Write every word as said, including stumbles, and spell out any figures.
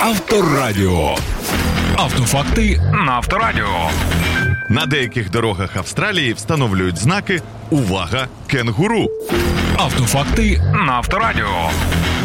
Авторадіо. Автофакти на Авторадіо. На деяких дорогах Австралії встановлюють знаки «Увага! Кенгуру». Автофакти на Авторадіо.